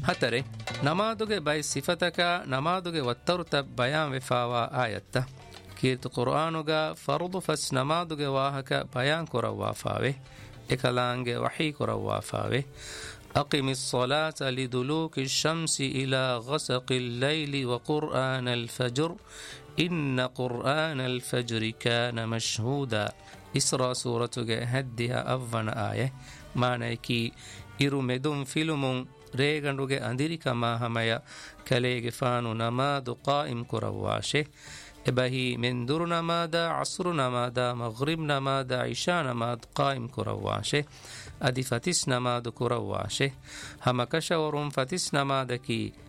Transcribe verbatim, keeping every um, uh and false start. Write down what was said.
ಹತರೆ ನಮಾದುಗೆ ಬೈ ಸಿಫತಕ ನಮಾದುಗೆ ಒತ್ತರುತ ಬಯಾನ್ ವೆಫಾವಾ ಆಯತ್ತ ಕೀರ್ತು ಕುರ್ಆನುಗ ಫರ್ದು ಫಸ್ ನಮಾದುಗೆ ವಾಹಕ ಬಯಾನ್ ಕೊರವಾಫಾವೆ ekalaange wahi korawaafawe أقم الصلاة لدلوك الشمس إلى غسق الليل وقرآن الفجر إن قرآن الفجر كان مشهودا إسراء سورة هدها أفن آية معنى إرو مدن فيلم ريغنوغ أندريك ما هميا كليغ فانو نماد قائم كرواشه إبهي من دور نمادا عصر نمادا مغرب نمادا عشاء نماد قائم كرواشه أدي فتس نماد كرواشه همكش ورم فتس نمادكي